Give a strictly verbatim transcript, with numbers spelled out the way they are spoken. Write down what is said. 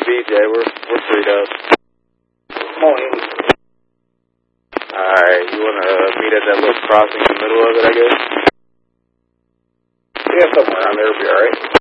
B J. We're, we're freed up. Morning. Alright, you want to meet at that little crossing in the middle of it, I guess? Yeah, somewhere around there will be alright.